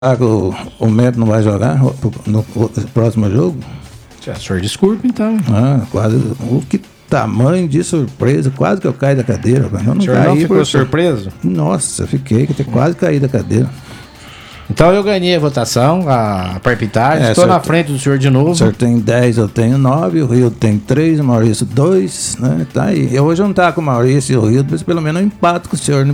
O Mento não vai jogar no próximo jogo? O senhor desculpe, então. Quase. Que tamanho de surpresa. Quase que eu caí da cadeira. Eu O senhor não ficou surpreso? Nossa, fiquei, que quase caí da cadeira. Então eu ganhei a votação, a palpitagem. Estou na frente do senhor de novo. O senhor tem 10, eu tenho 9, o Rio tem 3, o Maurício 2, né? Tá aí. Eu vou juntar com o Maurício e o Rio, mas pelo menos eu empato com o senhor, né?